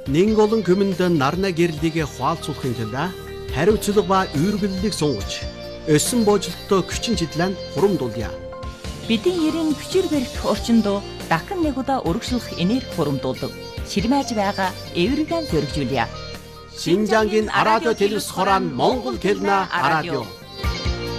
Нэн олон хүмүүнд нарна гэрлийг хуалцуулахын тулд хариуцлага ба үүргэллийг сунгаж, өссөн боожлолттой хүчин чиглэн хурамдуулъя. Бидний ерийн хүчээр барих орчинд дахин нэг удаа урагшлах энерги хурамдуулдаг. Ширмэж байгаа эвэргэн зөргижүүлье. Шинжангийн радио телевиз хорон Монгол хэлний радио.